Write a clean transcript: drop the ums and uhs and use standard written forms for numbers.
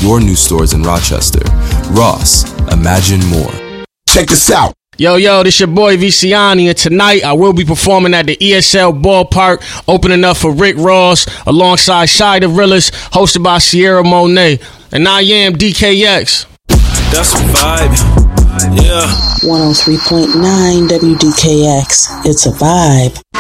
your new stores in Rochester. Ross, imagine more. Check this out. Yo, this your boy Viciani, and tonight I will be performing at the ESL Ballpark, opening up for Rick Ross alongside Shy the Realest, hosted by Sierra Monet. And I am DKX. That's a vibe. Yeah. 103.9 WDKX. It's a vibe.